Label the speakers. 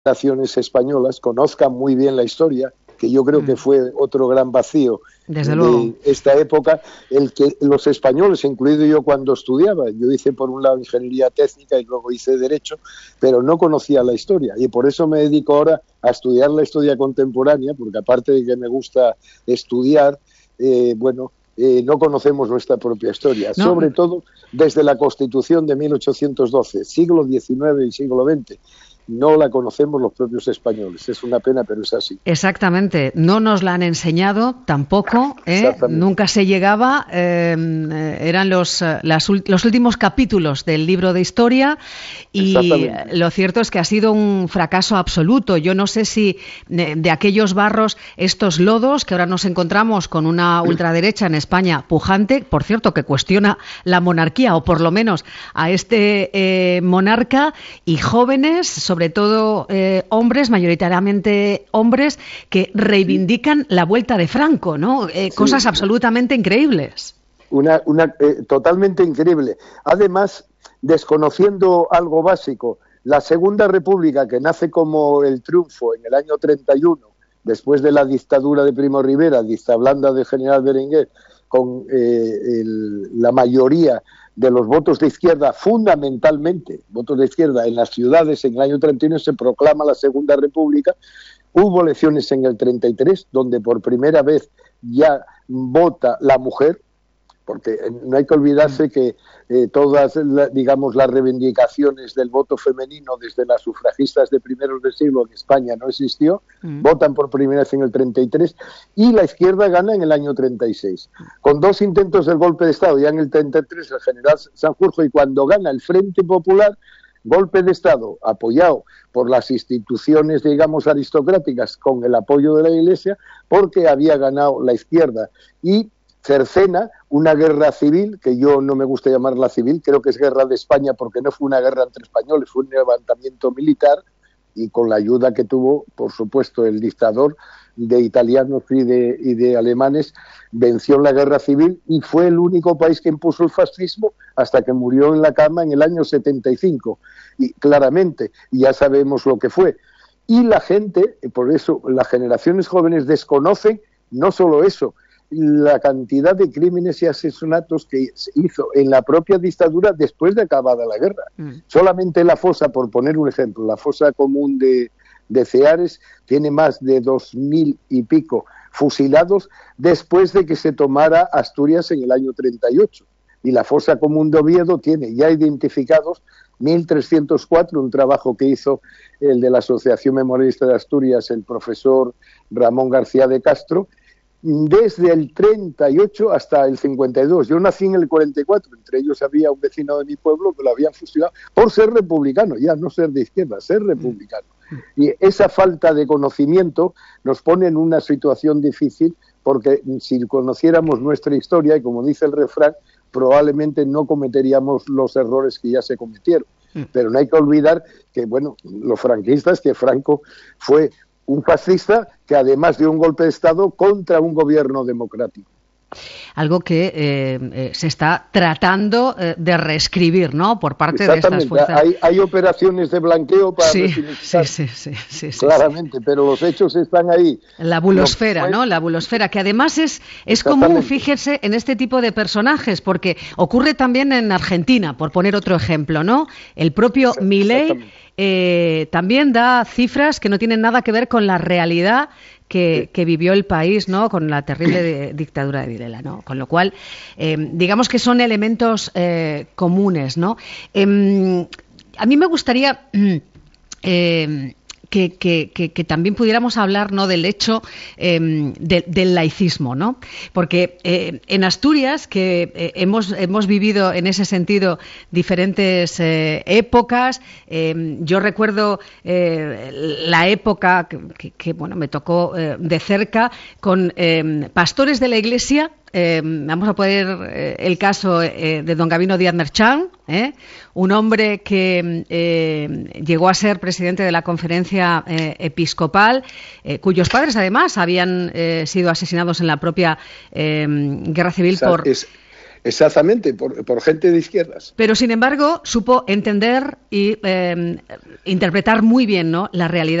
Speaker 1: generaciones españolas conozcan muy bien la historia, que yo creo que fue otro gran vacío de esta época, el que los españoles, incluido yo cuando estudiaba, yo hice por un lado ingeniería técnica y luego hice derecho, pero no conocía la historia, y por eso me dedico ahora a estudiar la historia contemporánea, porque aparte de que me gusta estudiar, no conocemos nuestra propia historia, sobre todo desde la Constitución de 1812, siglo XIX y siglo XX. No la conocemos los propios españolos. Es una pena, pero es así.
Speaker 2: Exactamente. No nos la han enseñado tampoco. Nunca se llegaba. Eran los últimos capítulos del libro de historia y lo cierto es que ha sido un fracaso absoluto. Yo no sé si de aquellos barros, estos lodos, que ahora nos encontramos con una ultraderecha en España pujante, por cierto, que cuestiona la monarquía, o por lo menos a este monarca, y jóvenes, sobre todo hombres, mayoritariamente hombres, que reivindican la vuelta de Franco, ¿no? Cosas absolutamente increíbles.
Speaker 1: Totalmente increíble. Además, desconociendo algo básico, la Segunda República, que nace como el triunfo en el año 31, después de la dictadura de Primo de Rivera, dictablanda del general Berenguer, con la mayoría de los votos de izquierda, fundamentalmente votos de izquierda en las ciudades, en el año 31 se proclama la Segunda República. Hubo elecciones en el 33, donde por primera vez ya vota la mujer, porque no hay que olvidarse que todas, las reivindicaciones del voto femenino desde las sufragistas de primeros del siglo en España no existió, votan por primera vez en el 33 y la izquierda gana en el año 36. Con dos intentos del golpe de Estado, ya en el 33 el general Sanjurjo, y cuando gana el Frente Popular, golpe de Estado apoyado por las instituciones, aristocráticas, con el apoyo de la Iglesia, porque había ganado la izquierda, y cercena una guerra civil, que yo no me gusta llamarla civil, creo que es guerra de España, porque no fue una guerra entre españoles, fue un levantamiento militar, y con la ayuda que tuvo, por supuesto, el dictador de italianos y de alemanes, venció en la guerra civil y fue el único país que impuso el fascismo hasta que murió en la cama en el año 75, y claramente, ya sabemos lo que fue. Y la gente, por eso las generaciones jóvenes desconocen no solo eso, la cantidad de crímenes y asesinatos que se hizo en la propia dictadura después de acabada la guerra. Solamente la fosa, por poner un ejemplo, la fosa común de Ceares tiene más de 2.000 y pico fusilados después de que se tomara Asturias en el año 38. Y la fosa común de Oviedo tiene ya identificados 1.304, un trabajo que hizo el de la Asociación Memorialista de Asturias, el profesor Ramón García de Castro, desde el 38 hasta el 52. Yo nací en el 44, entre ellos había un vecino de mi pueblo que lo habían fusilado por ser republicano, ya no ser de izquierda, ser republicano. Y esa falta de conocimiento nos pone en una situación difícil, porque si conociéramos nuestra historia, y como dice el refrán, probablemente no cometeríamos los errores que ya se cometieron. Pero no hay que olvidar que, los franquistas, que Franco fue un fascista que además dio un golpe de Estado contra un gobierno democrático.
Speaker 2: Algo que se está tratando de reescribir, ¿no?, por parte de estas fuerzas.
Speaker 1: Hay operaciones de blanqueo para
Speaker 2: sí,
Speaker 1: claramente, pero los hechos están ahí.
Speaker 2: La bulosfera, ¿no? La bulosfera, que además es común, fíjense, en este tipo de personajes, porque ocurre también en Argentina, por poner otro ejemplo, ¿no? El propio Milei también da cifras que no tienen nada que ver con la realidad que vivió el país, ¿no?, con la terrible dictadura de Videla, ¿no? Con lo cual, digamos que son elementos comunes, ¿no? A mí me gustaría que también pudiéramos hablar, ¿no?, del hecho del laicismo, ¿no? Porque en Asturias, que hemos vivido en ese sentido diferentes épocas, yo recuerdo la época que me tocó de cerca con pastores de la Iglesia. Vamos a poner el caso de don Gabino Díaz Merchán, un hombre que llegó a ser presidente de la Conferencia Episcopal, cuyos padres además habían sido asesinados en la propia guerra civil
Speaker 1: Exactamente, por gente de izquierdas.
Speaker 2: Pero, sin embargo, supo entender y interpretar muy bien, ¿no?, la realidad